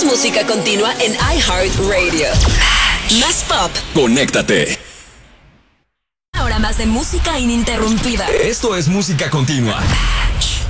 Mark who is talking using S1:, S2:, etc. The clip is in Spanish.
S1: es música continua en iHeartRadio. Más pop.
S2: Conéctate.
S1: Ahora más de música ininterrumpida.
S2: Esto es música continua.